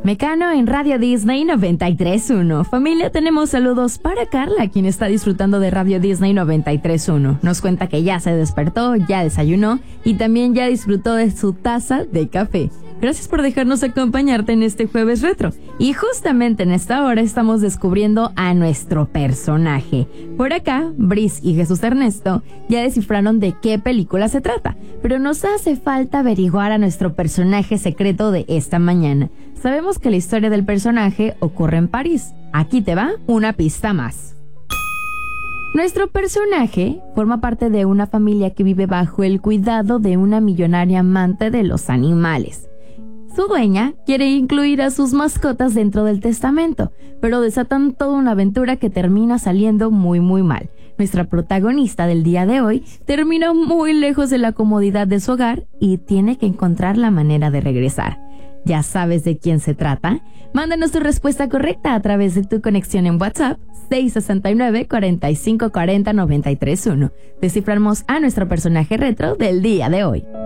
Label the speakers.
Speaker 1: Mecano en Radio Disney 93.1. Familia, tenemos saludos para Carla, quien está disfrutando de Radio Disney 93.1. Nos cuenta que ya se despertó, ya desayunó y también ya disfrutó de su taza de café. Gracias por dejarnos acompañarte en este jueves retro. Y justamente en esta hora estamos descubriendo a nuestro personaje. Por acá, Brice y Jesús Ernesto ya descifraron de qué película se trata, pero nos hace falta averiguar a nuestro personaje secreto de esta mañana. Sabemos que la historia del personaje ocurre en París. Aquí te va una pista más. Nuestro personaje forma parte de una familia que vive bajo el cuidado de una millonaria amante de los animales. Su dueña quiere incluir a sus mascotas dentro del testamento, pero desatan toda una aventura que termina saliendo muy mal. Nuestra protagonista del día de hoy termina muy lejos de la comodidad de su hogar y tiene que encontrar la manera de regresar. ¿Ya sabes de quién se trata? Mándanos tu respuesta correcta a través de tu conexión en WhatsApp 669-4540-931. Desciframos a nuestro personaje retro del día de hoy.